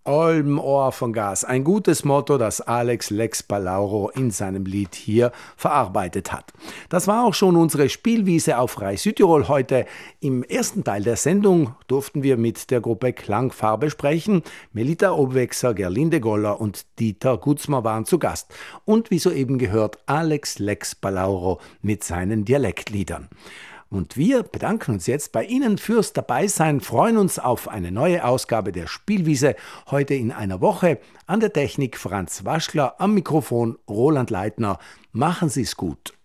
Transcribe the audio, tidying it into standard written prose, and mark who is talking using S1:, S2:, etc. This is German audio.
S1: Olm Ohr von Gas. Ein gutes Motto, das Alex Lex Balauro in seinem Lied hier verarbeitet hat. Das war auch schon unsere Spielwiese auf Rai Südtirol heute. Im ersten Teil der Sendung durften wir mit der Gruppe Klangfarbe sprechen. Melita Obwexer, Gerlinde Goller und Dieter Gutzmer waren zu Gast. Und wie soeben gehört, Alex Lex Balauro mit seinen Dialektliedern. Und wir bedanken uns jetzt bei Ihnen fürs Dabeisein, freuen uns auf eine neue Ausgabe der Spielwiese heute in einer Woche. An der Technik Franz Waschler, am Mikrofon Roland Leitner. Machen Sie es gut.